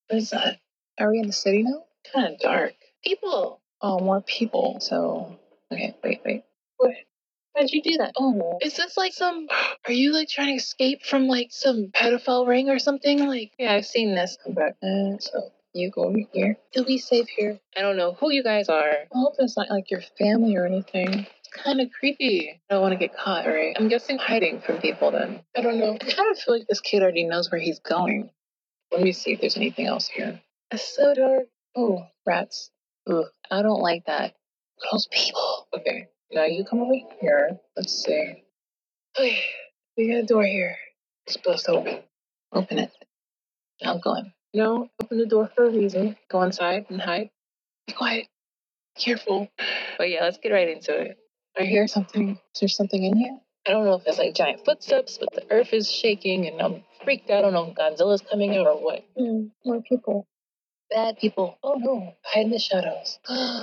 What is that? Are we in the city now? Kind of dark. People. Oh, more people. So, okay, wait. What? Why'd you do that? Oh, is this like some? Are you like trying to escape from like some pedophile ring or something? Like, yeah, I've seen this. But so you go over here. You'll be safe here. I don't know who you guys are. I hope it's not like your family or anything. It's kind of creepy. I don't want to get caught, right? I'm guessing hiding from people then. I don't know. I kind of feel like this kid already knows where he's going. Let me see if there's anything else here. It's so dark. Oh, rats. Ugh, I don't like that. Those people. Okay, now you come over here. Let's see. Okay, we got a door here. It's supposed to open. Open it. I'm going. No, open the door for a reason. Go inside and hide. Be quiet. Careful. But yeah, let's get right into it. I hear something. Is there something in here? I don't know if it's like giant footsteps, but the earth is shaking and I'm freaked out. I don't know if Godzilla's coming out or what. More people. Bad people. Oh no. Hide in the shadows.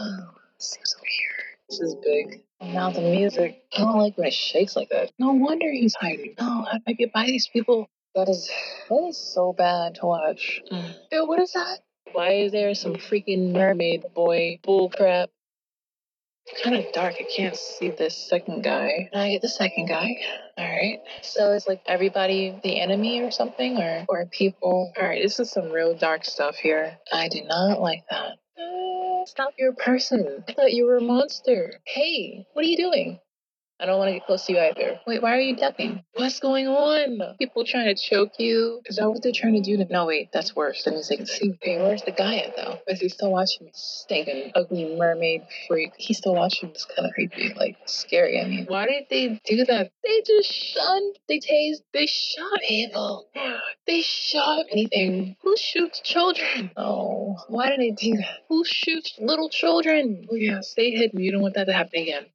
Seems over here. This is big. And now the music. I don't like when it shakes like that. No wonder he's hiding. No, how do I get by these people? That is so bad to watch. Ew, what is that? Why is there some freaking mermaid boy bullcrap? It's kind of dark. I can't see this second guy. Can I get the second guy? All right. So it's like everybody the enemy or something, or people. All right. This is some real dark stuff here. I do not like that. Stop your person. I thought you were a monster. Hey, what are you doing? I don't want to get close to you either. Wait, why are you ducking? What's going on? People trying to choke you? Is that what they're trying to do to? No, wait, that's worse. That means they can see. Okay, where's the guy at though? Is he still watching me? Stinking ugly mermaid freak. He's still watching. It's kind of creepy, like scary. I mean, why did they do that? They just shunned. They tased. They shot people. They shot anything. Who shoots children? Oh, why did they do that? Who shoots little children? Oh yeah, stay hidden. You don't want that to happen again.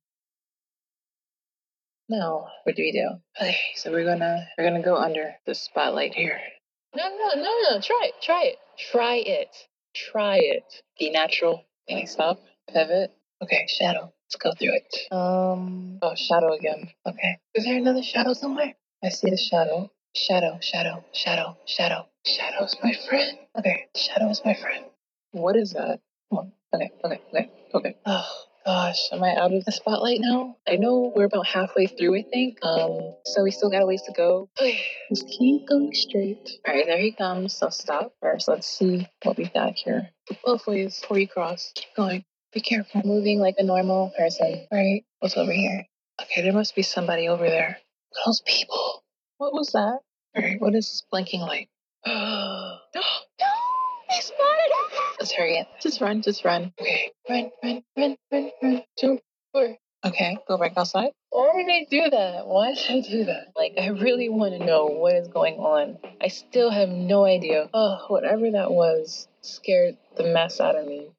Now, what do we do? Okay, so we're gonna go under the spotlight here. No. Try it. Be natural. Can I stop? Pivot. Okay, shadow. Let's go through it. Oh, shadow again. Okay. Is there another shadow somewhere? I see the shadow. Shadow. Shadow's my friend. Okay, shadow is my friend. What is that? Come on. Okay. Oh gosh, am I out of the spotlight now? I know we're about halfway through, I think. So we still got a ways to go. Okay, just keep going straight. All right, there he comes. So stop first. Let's see what we got here. Both ways before you cross. Keep going. Be careful. Moving like a normal person. All right, what's over here? Okay, there must be somebody over there. Those people. What was that? All right, what is this blinking light? No! They spotted us! Let's hurry up. Just run. Okay. Run. Jump. Forward. Okay, go back outside. Why did they do that? Like, I really want to know what is going on. I still have no idea. Oh, whatever that was scared the mess out of me.